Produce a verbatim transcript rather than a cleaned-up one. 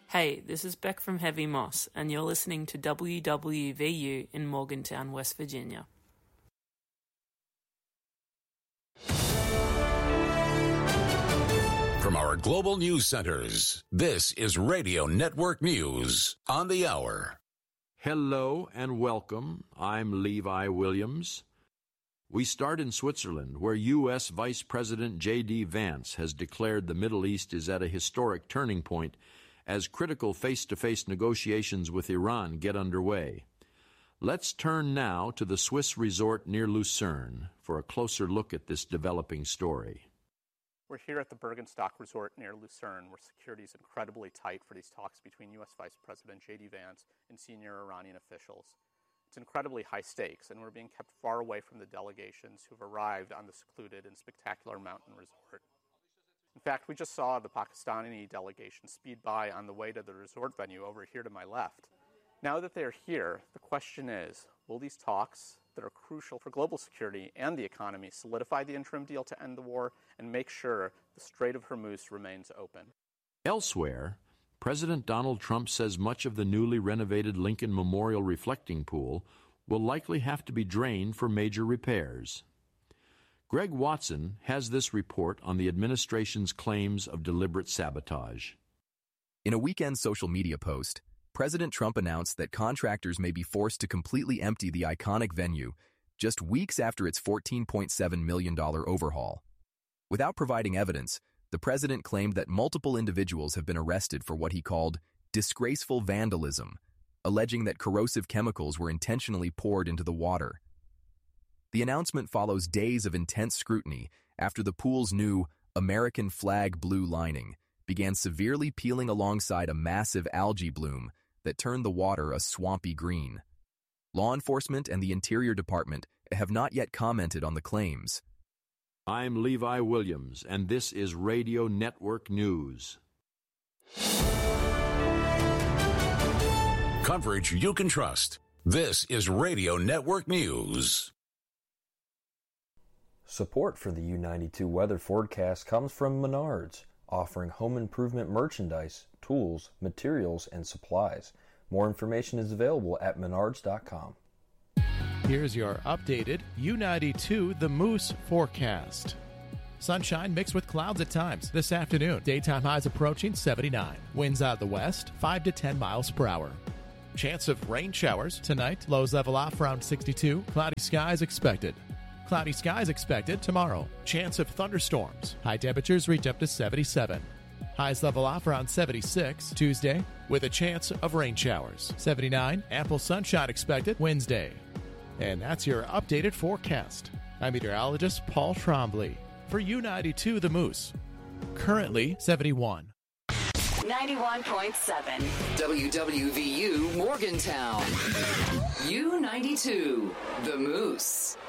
Hey, this is Beck from Heavy Moss, and you're listening to W W V U in Morgantown, West Virginia. From our global news centers, this is Radio Network News on the hour. Hello and welcome. I'm Levi Williams. We start in Switzerland, where U S Vice President J D Vance has declared the Middle East is at a historic turning point as critical face-to-face negotiations with Iran get underway. Let's turn now to the Swiss resort near Lucerne for a closer look at this developing story. We're here at the Bergenstock Resort near Lucerne, where security is incredibly tight for these talks between U S Vice President J D Vance and senior Iranian officials. It's incredibly high stakes, and we're being kept far away from the delegations who've arrived on the secluded and spectacular mountain resort. In fact, we just saw the Pakistani delegation speed by on the way to the resort venue over here to my left. Now that they're here, the question is, will these talks that are crucial for global security and the economy solidify the interim deal to end the war and make sure the Strait of Hormuz remains open? Elsewhere, President Donald Trump says much of the newly renovated Lincoln Memorial reflecting pool will likely have to be drained for major repairs. Greg Watson has this report on the administration's claims of deliberate sabotage. In a weekend social media post, President Trump announced that contractors may be forced to completely empty the iconic venue just weeks after its fourteen point seven million dollars overhaul. Without providing evidence, the president claimed that multiple individuals have been arrested for what he called disgraceful vandalism, alleging that corrosive chemicals were intentionally poured into the water. The announcement follows days of intense scrutiny after the pool's new American flag blue lining began severely peeling alongside a massive algae bloom that turned the water a swampy green. Law enforcement and the Interior Department have not yet commented on the claims. I'm Levi Williams, and this is Radio Network News. Coverage you can trust. This is Radio Network News. Support for the U ninety-two weather forecast comes from Menards, offering home improvement merchandise, tools, materials, and supplies. More information is available at menards dot com. Here's your updated U ninety-two The Moose forecast. Sunshine mixed with clouds at times this afternoon. Daytime highs approaching seventy-nine. Winds out of the west, five to ten miles per hour. Chance of rain showers tonight. Lows level off around sixty-two. Cloudy skies expected. Cloudy skies expected tomorrow. Chance of thunderstorms. High temperatures reach up to seventy-seven. Highs level off around seventy-six Tuesday with a chance of rain showers. seventy-nine. Ample sunshine expected Wednesday. And that's your updated forecast. I'm meteorologist Paul Trombley for U ninety-two The Moose. Currently seventy-one. ninety-one point seven W W V U Morgantown. U ninety-two The Moose.